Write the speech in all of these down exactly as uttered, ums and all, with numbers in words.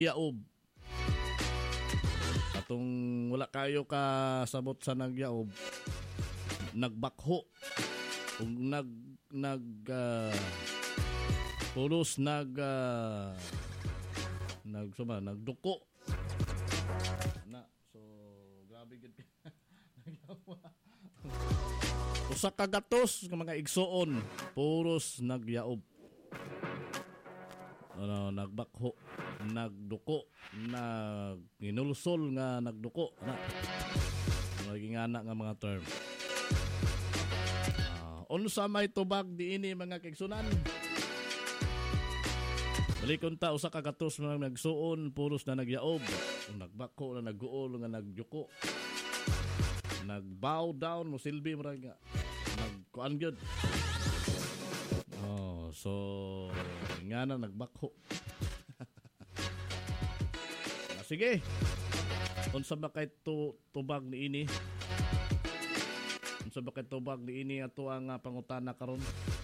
yaob. Atong wala kayo kasabot sa nagyaob, nagbakho. Kung nag nag uh, pulos nag uh, nag suma nagduko na, so grabe gid. Usa ka gatos nga mga igsoon puros nagyaob, ano, nagbakho, nagduko, nag ginulsol nga nagduko na, maging ana nga mga term. Unsa may tubag diini mga kaigsunan? Balikon ta usa ka gatos mga nagsuon puros na nagyaob, nagbako na nagguol nga nagyuko, nagbow down mo silbi mo nga nagkuan gyud. Oh, so nga na nagbako. Ah, sige. Unsa ba kay tu, tubag niini? Sa bakit tubag ni ini ato ang uh, pangutana karon.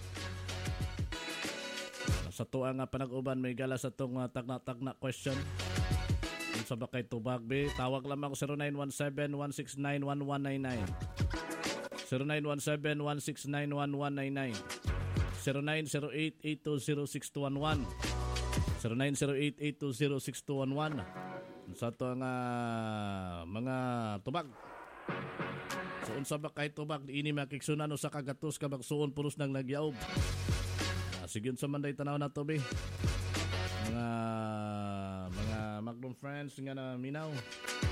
Sa tuwa nga panag-uban may gala sa tong uh, tagna-tagna question. Sa bakit tubag be, tawag lamang zero nine one seven, one six nine, one one nine nine. zero nine one seven, one six nine, one one nine nine. zero nine zero eight, eight two zero, six two one one. zero nine zero eight, eight two zero, six two one one. Sa to nga uh, mga tubag. So unsa ba kay tubag ini makiksunan usa ka gatos ka magsuon puros nang nagyaob. Ah, sige unsa man day tanaw nato be. Mga mga Magnum friends nga na minaw.